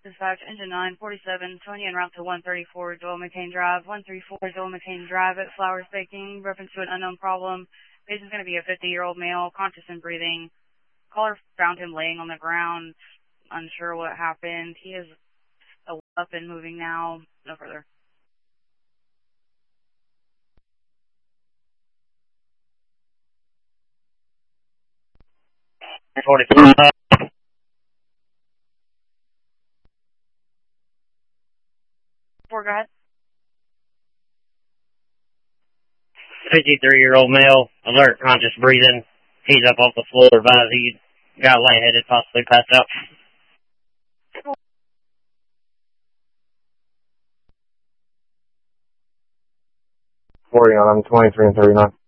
Dispatch, engine 947, Tony en route to 134 Joel McCain Drive. 134 Joel McCain Drive at Flowers Baking. Reference to an unknown problem. Patient's going to be a 50-year-old male, conscious and breathing. Caller found him laying on the ground, unsure what happened. He is up and moving now. No further. Go ahead. 53-year-old male, alert, conscious, breathing. He's up off the floor, advised he got lightheaded, possibly passed out. Reporting on 23 and 39.